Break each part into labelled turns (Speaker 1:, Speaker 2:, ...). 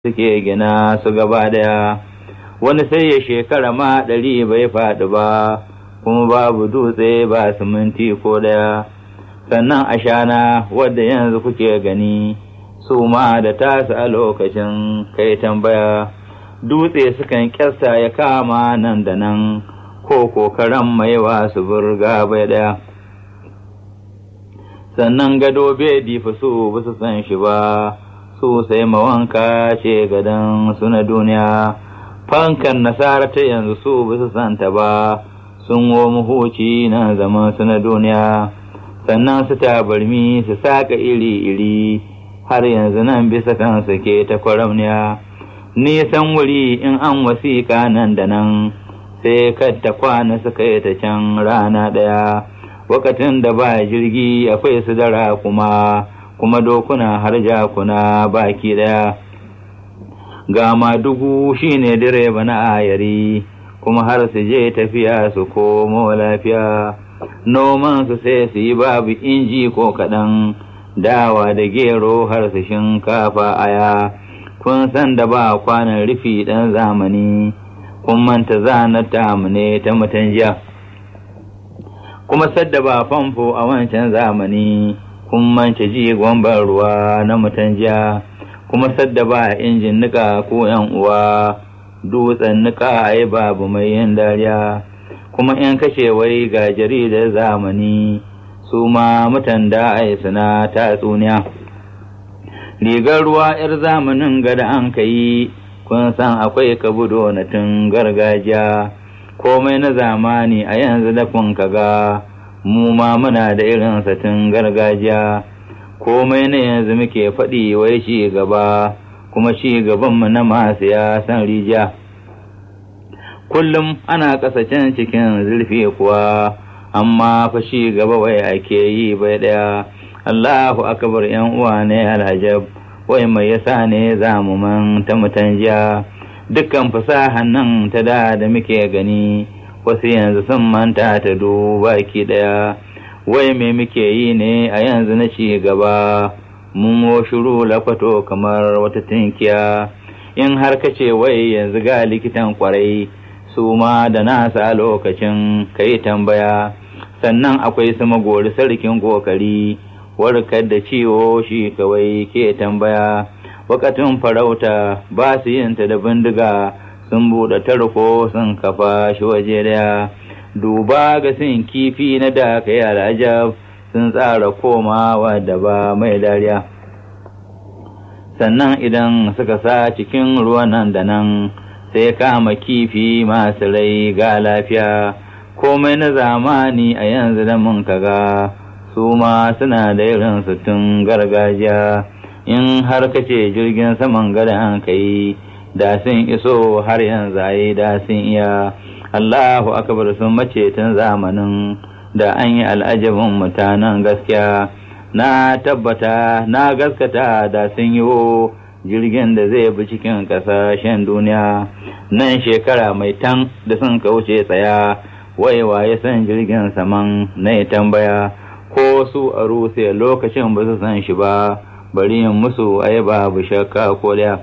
Speaker 1: suke gina su gaba daya, wani sai ya shekara ma 100 bai faɗi ba, kuma babu dutse ba siminti ko daya. Sannan ashana wadda yanzu kuke gani, su ma da tasu a lokacin kai tambaya, dutse sukan kyasta ya kama nan da nan, ko kokaran mai wasu burga bai daya. Sannan gado bai difa su ba su san shi ba, su sai mawanka ce gadon su na duniya. Fankan nasara ta yanzu su ba su santa ba, sun wo muhuci na zaman su na duniya. Sannan su tabarmi su saka iri-iri, har yanzu nan bisa kansu ke ta kwaramniya. Nisan wuri in an wasiƙa nan da nan, sai kadda kwana suka yi ta can rana ɗaya. Wakatin da ba jirgi akwai su dara kuma dokuna har jakuna baki daya. Ga Madugu shine direba na ayari, kuma har su je tafiya su komo lafiya. Noman su sai su yi babu inji ko kaɗan, dawa da gero har su shinkafa aya. Kun san da ba kwanan rufi ɗan zamani, kun manta zanar tamu ne ta mutan jiya. Kuma sadda ba famfo a wancan zamani, kun mance jigon ban ruwa na mutan jiya. Kuma sadda ba injin nika ko yan uwa, dutsen nika ai babu mai yin dariya. Kuma in kashe wai ga jaridar zamani, su ma mutan da ai suna tatsuniya. Rigar ruwa 'yar zamanin gada an kai, kun san akwai kabudo na tun gargajiya. Komai na zamani a yanzu da kun kaga, mu ma muna da irin satin gargajiya. Komai na yanzu muke faɗi wai ci gaba, kuma ci gabanmu na masu ya san rijiya. Kullum ana ƙasashen cikin zurfi kuwa, amma fa ci gaba wai ake yi bai ɗaya. Allahu akbar, 'yan uwa ne al'ajab, wai mai yasa ne zamu manta mutan jiya. Dukkan fasahan nan ta da muke gani, wasu yanzu sun manta ta duba ki daya. Wai me muke yi ne a yanzu na ci gaba, mun shiru lafato kamar wata tinkiya. In har kace wai yanzu ga likitan kwarai, su ma da nasa lokacin kai tambaya. Sannan akwai su magori sarkin kokari, warkar da ciwo shi kawai ke tambaya. Wakatin farauta ba su yin ta da bindiga, sun buɗe tarko sun kafa shi waje daya. Duba ga sin kifi na da kai al'ajab, sun tsara komawa da ba mai dariya. Sannan idan suka sa cikin ruwan nan da nan, sai kama kifi masu rai ga lafiya. Komai na zamani a yanzu da mun kaga, su ma suna da irin su tun gargajiya. In har kace jirgin saman gada an kai, da sun iso har yanzu ai da sun iya. Allahu akbar, sun mace tun zamanin da an yi al'ajabin mutanen gaskiya. Na tabbata na gaskata da sun yi jirgin da zai bi cikin ƙasashen duniya. Nan shekara mai tan da sun kauce tsaya, waiwa ya san jirgin saman na tambaya. Ko su a Rusiya lokacin ba su san shi ba, bari yin musu ai babu shakka ko da.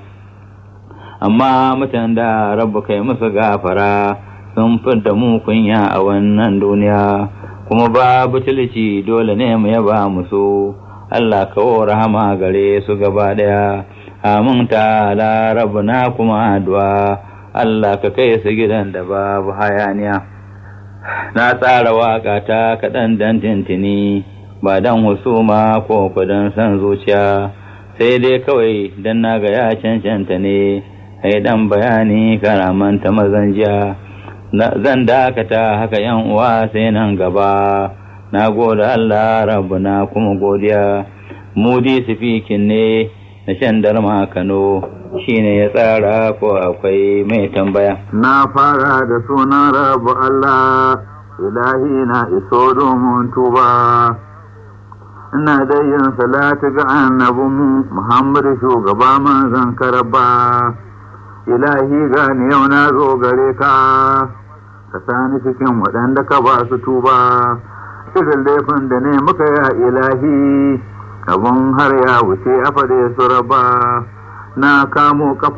Speaker 1: Amma mutan da rabu kai musu gafara, sun fidda mu kunya a wannan duniya. Kuma babu tilci dole ne mu yaba musu, Allah kawo rahama gare su gaba daya. Amin ta'ala rabbuna kuma addu'a, Allah ka kai su gidan da babu hayaniya. Na tsara waka ta kaɗan dan tintini, ba dan husuma ko kudan san zuciya, sai dai kawai dan na ga ya cancanta ne, ai dan bayani karamanta mazan jiya. Zan dakata haka 'yan uwa sai nan gaba, na gode Allah rabbuna kuma godiya. Mudi sifikin ne na Shandarma Kano, shine ya tsara ko akwai mai tambaya.
Speaker 2: Na fara da sunan rabu Allah, ilahi na iso domin tuba. Ina da yin salatu ga annabinmu Muhammadu shugaba manzon karaba. Ilahi gani yau na zo gare ka, ka sani cikin waɗanda ka ba su tuba. Irin laifin da ne muka ya ilahi, abun har ya wuce a fade su raba. na kamo kafa